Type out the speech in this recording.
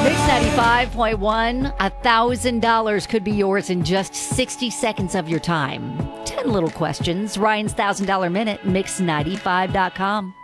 Mix 95.1, $1,000 could be yours in just 60 seconds of your time. 10 little questions. Ryan's $1,000 Minute, mix95.com.